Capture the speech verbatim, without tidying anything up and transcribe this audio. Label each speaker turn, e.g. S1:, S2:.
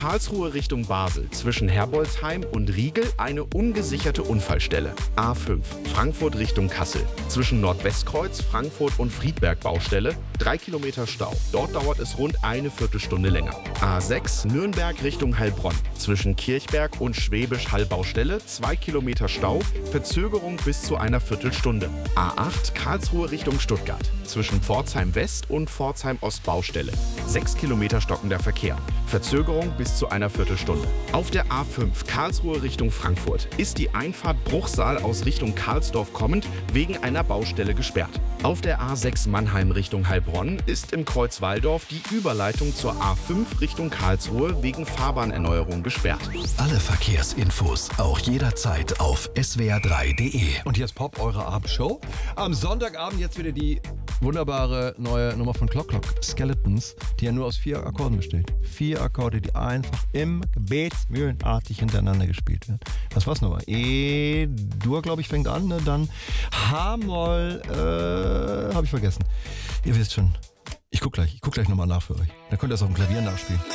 S1: Karlsruhe Richtung Basel, zwischen Herbolzheim und Riegel eine ungesicherte Unfallstelle. A fünf, Frankfurt Richtung Kassel, zwischen Nordwestkreuz, Frankfurt und Friedberg Baustelle, drei Kilometer Stau. Dort dauert es rund eine Viertelstunde länger. A sechs, Nürnberg Richtung Heilbronn, zwischen Kirchberg und Schwäbisch Hall Baustelle, zwei Kilometer Stau, Verzögerung bis zu einer Viertelstunde. A acht, Karlsruhe Richtung Stuttgart, zwischen Pforzheim West und Pforzheim Ost Baustelle, sechs Kilometer stockender Verkehr, Verzögerung bis zu einer Viertelstunde. Auf der A fünf Karlsruhe Richtung Frankfurt ist die Einfahrt Bruchsal aus Richtung Karlsdorf kommend wegen einer Baustelle gesperrt. Auf der A sechs Mannheim Richtung Heilbronn ist im Kreuz Walldorf die Überleitung zur A fünf Richtung Karlsruhe wegen Fahrbahnerneuerung gesperrt.
S2: Alle Verkehrsinfos auch jederzeit auf s w r drei punkt d e.
S3: Und hier ist Pop, eure Abendshow. Am Sonntagabend jetzt wieder die wunderbare neue Nummer von Clock Clock, Skeletons, die ja nur aus vier Akkorden besteht. Vier Akkorde, die einfach im gebetsmühlenartig hintereinander gespielt werden. Was war's nochmal? E-Dur, glaube ich, fängt an, ne? Dann H-Moll, äh, habe ich vergessen. Ihr wisst schon. Ich guck gleich, ich guck gleich nochmal nach für euch. Dann könnt ihr es auf dem Klavier nachspielen.